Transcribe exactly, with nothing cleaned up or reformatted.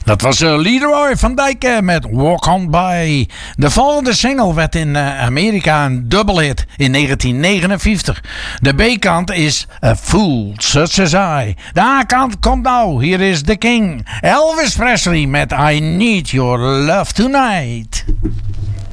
Dat was uh, Leroy van Dijk met Walk On By. De volgende single werd in uh, Amerika een dubbelhit in negentien negenenvijftig. De B-kant is A Fool Such As I. De A-kant komt nou. Hier is The King. Elvis Presley met I Need Your Love Tonight.